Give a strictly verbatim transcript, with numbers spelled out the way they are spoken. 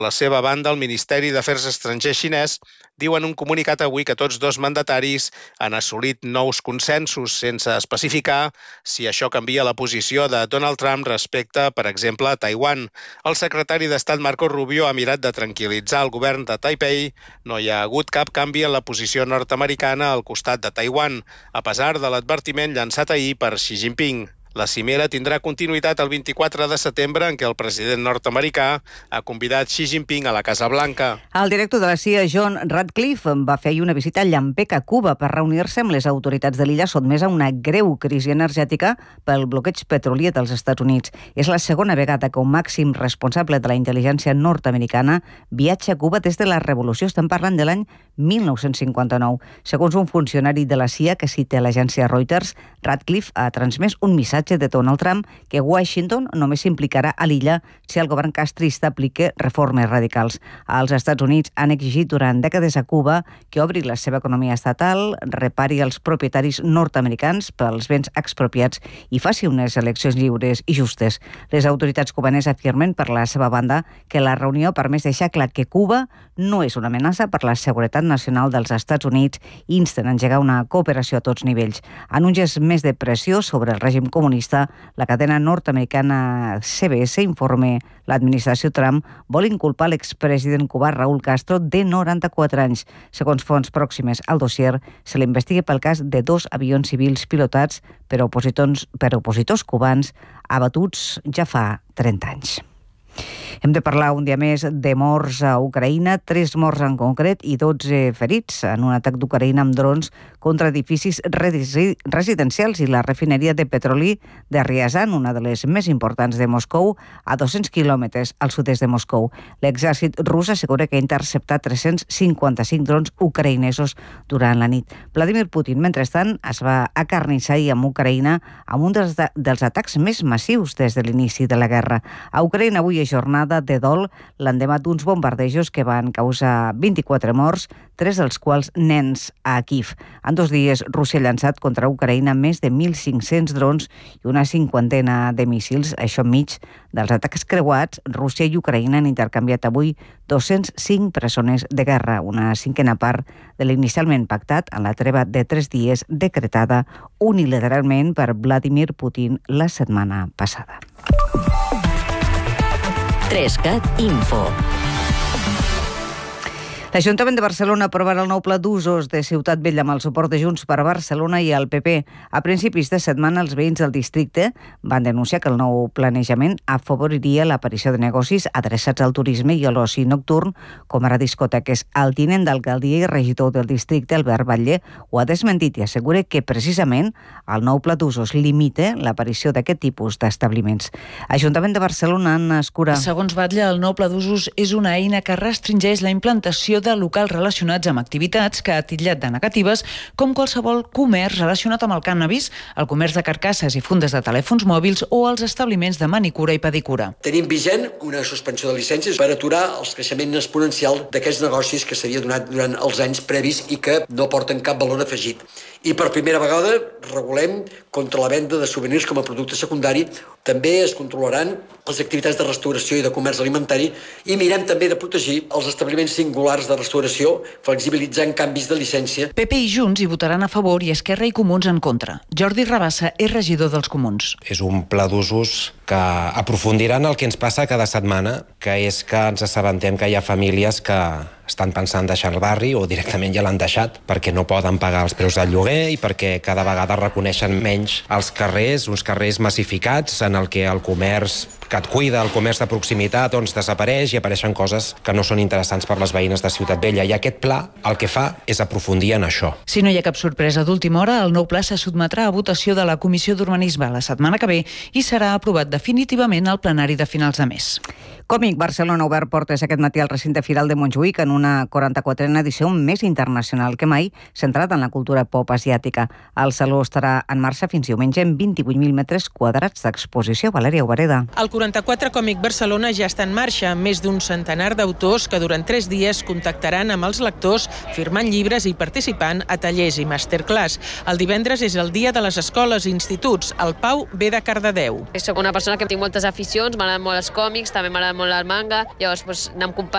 La seva banda, el Ministeri d'Afers Estrangers xinès, diu en un comunicat avui que tots dos mandataris han assolit nous consensos sense especificar si això canvia la posició de Donald Trump respecte, per exemple, a Taiwan. El secretari d'Estat Marco Rubio ha mirat de tranquil·litzar el govern de Taipei. No hi ha hagut cap canvi en la posició nord-americana al costat de Taiwan, a pesar de l'advertiment llançat ahir per Xi Jinping. La cimera tindrà continuïtat el vint-i-quatre de setembre, en què el president nord-americà ha convidat Xi Jinping a la Casa Blanca. El director de la C I A, John Ratcliffe, va fer una visita llampec a Cuba per reunir-se amb les autoritats de l'illa sotmesa a una greu crisi energètica pel bloqueig petrolier dels Estats Units. És la segona vegada que un màxim responsable de la intel·ligència nord-americana viatja a Cuba des de la revolució. Estem parlant de l'any mil nou-cents cinquanta-nou. Segons un funcionari de la C I A que cita l'agència Reuters, Ratcliffe ha transmès un missatge de Donald Trump que Washington només s'implicarà a l'illa si el govern castrista aplica reformes radicals. Els Estats Units han exigit durant dècades a Cuba que obri la seva economia estatal, repari els propietaris nord-americans pels béns expropiats i faci unes eleccions lliures i justes. Les autoritats cubanes afirmen per la seva banda que la reunió ha permès deixar clar que Cuba no és una amenaça per la seguretat nacional dels Estats Units i insten a engegar una cooperació a tots nivells. En un gest més de pressió sobre el règim comunista, la cadena nord-americana C B S informa l'administració Trump vol inculpar l'expresident cubà Raúl Castro de noranta-quatre anys. Segons fonts pròximes al dossier, se l'investiga pel cas de dos avions civils pilotats per opositors, per opositors cubans abatuts ja fa trenta anys. Hem de parlar un dia més de morts a Ucraïna, tres morts en concret i dotze ferits en un atac d'Ucraïna amb drons contra edificis residencials i la refineria de petroli de Ryazan, una de les més importants de Moscou, a dos-cents quilòmetres al sud-est de Moscou. L'exèrcit rus assegura que ha interceptat tres-cents cinquanta-cinc drons ucraïnesos durant la nit. Vladimir Putin, mentrestant, es va acarnissar ahir amb Ucraïna amb un dels, dels atacs més massius des de l'inici de la guerra. A Ucraïna avui és jornada de dol l'endemà d'uns bombardejos que van causar vint-i-quatre morts, tres dels quals nens a Kíev. En dos dies, Rússia ha llançat contra Ucraïna més de mil cinc-cents drons i una cinquantena de míssils. Això enmig dels atacs creuats, Rússia i Ucraïna han intercanviat avui dos-cents cinc presoners de guerra, una cinquena part de l'inicialment pactat en la treva de tres dies decretada unilateralment per Vladimir Putin la setmana passada. Trescat Info. L'Ajuntament de Barcelona aprovarà el nou pla d'usos de Ciutat Vella amb el suport de Junts per Barcelona i el P P. A principis de setmana, els veïns del districte van denunciar que el nou planejament afavoriria l'aparició de negocis adreçats al turisme i a l'oci nocturn, com ara discoteques. El tinent d'alcaldia i regidor del districte, Albert Batlle, ho ha desmentit i assegura que precisament el nou pla d'usos limita l'aparició d'aquest tipus d'establiments. Ajuntament de Barcelona, Anna Escura. Segons Batlle, el nou pla d'usos és una eina que restringeix la implantació de locals relacionats amb activitats que ha titllat de negatives, com qualsevol comerç relacionat amb el cànnabis, el comerç de carcasses i fundes de telèfons mòbils o els establiments de manicura i pedicura. Tenim vigent una suspensió de llicències per aturar el creixement exponencial d'aquests negocis que s'havia donat durant els anys previs i que no porten cap valor afegit. I per primera vegada regulem contra la venda de souvenirs com a producte secundari. També es controlaran les activitats de restauració i de comerç alimentari i mirem també de protegir els establiments singulars de restauració, flexibilitzant canvis de llicència. P P i Junts hi votaran a favor i Esquerra i Comuns en contra. Jordi Rabassa és regidor dels Comuns. És un pla d'usos que aprofundiran el que ens passa cada setmana, que és que ens assabentem que hi ha famílies que estan pensant deixar el barri o directament ja l'han deixat perquè no poden pagar els preus del lloguer i perquè cada vegada reconeixen menys els carrers, uns carrers massificats en el que el comerç que et cuida, el comerç de proximitat, doncs desapareix i apareixen coses que no són interessants per les veïnes de Ciutat Vella. I aquest pla el que fa és aprofundir en això. Si no hi ha cap sorpresa d'última hora, el nou pla se sotmetrà a votació de la Comissió d'Urbanisme la setmana que ve i serà aprovat definitivament al plenari de finals de mes. Còmic Barcelona obert portes aquest matí al recinte firal de Montjuïc en una quaranta-quatrena edició més internacional que mai, centrat en la cultura pop asiàtica. El saló estarà en marxa fins diumenge amb vint-i-vuit mil metres quadrats d'exposició. Valèria Obareda. El quaranta-quatre Còmic Barcelona ja està en marxa, amb més d'un centenar d'autors que durant tres dies contactaran amb els lectors, firmant llibres i participant a tallers i masterclass. El divendres és el dia de les escoles i instituts. El Pau ve de Cardedeu. Soc una persona que tinc moltes aficions, m'agraden molt els còmics, també m'agraden molt el manga, llavors doncs, anem comparant